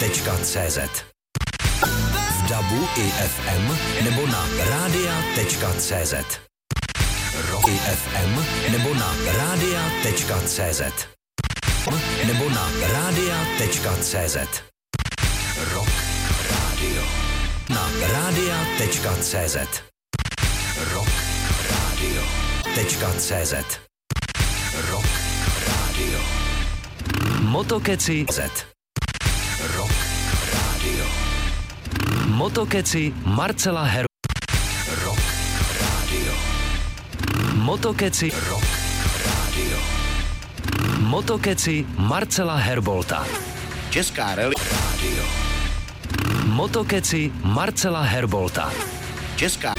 radia.cz. V DABu i FM nebo na radia.cz. Rock i FM nebo na radia.cz. Nebo na radia.cz. Rock Radio na radia.cz. Rock Radio.cz. Rock Radio. Motokeci Z. Rock Radio. Motokeci Marcela Her. Rock Radio. Motokeci Rock Radio. Motokeci Marcela Herbolta. Česká rally Radio. Motokeci Marcela Herbolta. Česká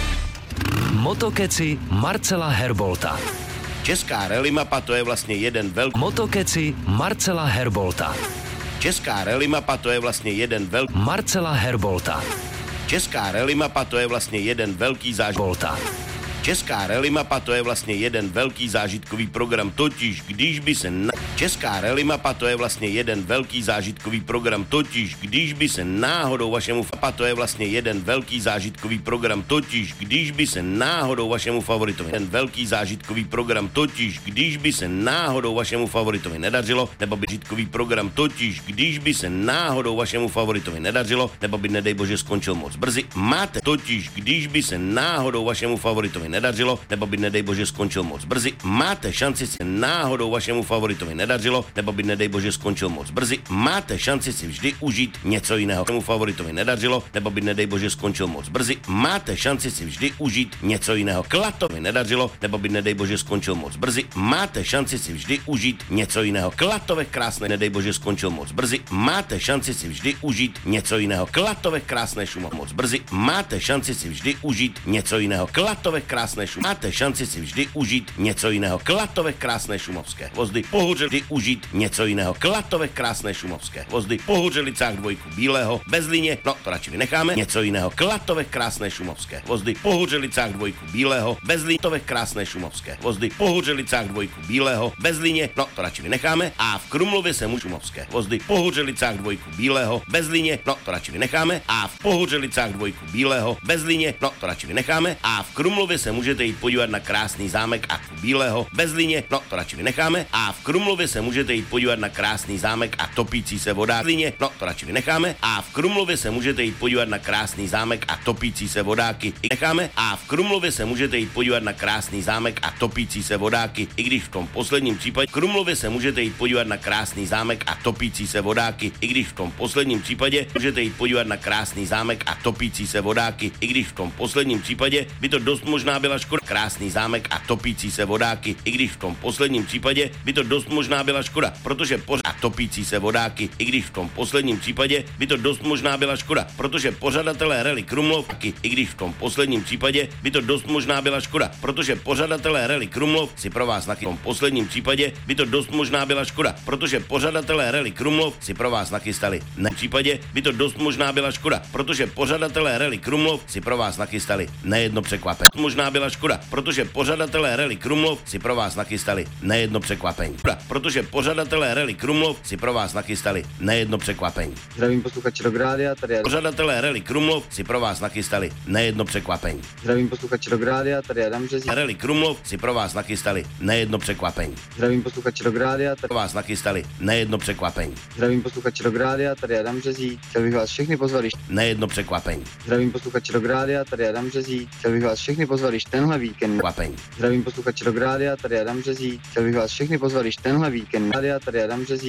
Motokeci Marcela Herbolta. Česká rally mapa, to je vlastně jeden velký Motokeci Marcela Herbolta. Česká rally mapa, to je vlastně jeden velký Marcela Herbolta. Česká rally mapa, to je vlastně jeden velký Bolta. Česká rally mapa, to je vlastně jeden velký zážitkový program, totiž když by se Česká rally mapa, to je vlastně jeden velký zážitkový program, totiž když by se náhodou vašemu mapa, to je vlastně jeden velký zážitkový program, totiž když by se náhodou vašemu favoritovi jeden velký zážitkový program, totiž když by se náhodou vašemu favoritovi nedařilo, nebo by zážitkový program, totiž když by se náhodou vašemu favoritovi nedařilo, nebo by nedej bože skončil moc brzy, máte totiž když by se náhodou vašemu favoritovi nedařilo, nebo by nedej bože skončil moc brzy, máte šanci si náhodou vašemu favoritovi nedařilo, nebo by nedej bože skončil moc brzy, máte šanci si vždy užít něco jiného. Vašemu favoritovi nedařilo, nebo by nedej bože skončil moc brzy, máte šanci si vždy užít něco jiného. Klatovi nedařilo, nebo by nedej bože skončil moc brzy, máte šanci si vždy užít něco jiného. Klatovech krásné, nedej bože skončil moc brzy, máte šanci si vždy užít něco jiného. Klatovech krásné Šumov moc brzy, máte šanci si vždy užít něco jiného. Klatovech krásné Šumov, máte šanci si vždy užít něco jiného. Klatovech krásné šumovské hvozdy, pohořeli užít něco jiného. Klatovech krásné šumovské hvozdy, pohořelicách dvojku bílého, bez lině, no to radši vynecháme, něco jiného. Klatovech krásné šumovské hvozdy, pohořelicách dvojku bílého, bez lině, Klatovech krásné šumovské hvozdy, pohořelicách dvojku bílého, bez lině, no to radši vynecháme. A v Krumlově se mu šumovské hvozdy, pohořelicách dvojku bílého, bez lině, no to radši vynecháme. A v pohořelicách dvojku bílého, bez lině, no to radši vynecháme. A v Krumlově se můžete jít podívat na krásný zámek a bílého, bez lině, no to radši vynecháme. A v Krumlově se můžete jít podívat na krásný zámek a topící se vodák, lině, no to radši vynecháme. A v Krumlově se můžete jít podívat na krásný zámek a topící se vodáky, i necháme. A v Krumlově se můžete jít podívat na krásný zámek a topící se vodáky, i když v tom posledním případě v Krumlově se můžete jít podívat na krásný zámek a topící se vodáky, i když v tom posledním případě můžete jít podívat na krásný zámek a topící se vodáky, i když v tom posledním případě by to dost možná byla škoda. Krásný zámek a topící se vodáky, i když v tom posledním případě by to dost možná byla škoda, protože a topící se vodáky, i když v tom posledním případě by to dost možná byla škoda, protože pořadatelé rally Krumlov, i když v tom posledním případě by to dost možná byla škoda, protože pořadatelé rally Krumlov si pro vás nachystali. V tom posledním případě by to dost možná byla škoda, protože pořadatelé rally Krumlov si pro vás nachystali. Na případě by to dost možná byla škoda, protože pořadatelé rally Krumlov si pro vás nachystali nejedno překvapení. Možná byla škoda, protože pořadatelé rally Krumlov si pro vás nachystali nejedno překvapení. Protože pořadatelé rally Krumlov si pro vás nachystali nejedno překvapení. Zdravím posluchači Rock Rádia, tady je Pořadatelé rally Krumlov si pro vás nachystali nejedno překvapení. Zdravím posluchači Rock Rádia, tady je Adam Březík. Rally Krumlov si pro vás nachystali nejedno překvapení. Zdravím posluchači Rock Rádia, tady Pro vás nachystali nejedno překvapení. Zdravím posluchači Rock Rádia, tady je Adam Březík. Chtěl bych vás všechny pozvat, Nejedno překvapení. Zdravím posluchači Rock Rádia, tady je Adam Březík. Chtěl bych vás všechny pozvat, tenhle víkend. Překvapení. Zdravím posluchači Rock Rádia, tady je Adam Březík. Chtěl bych vás všechny pozvat, tenhle víkend. Rádia, tady je Adam Březík.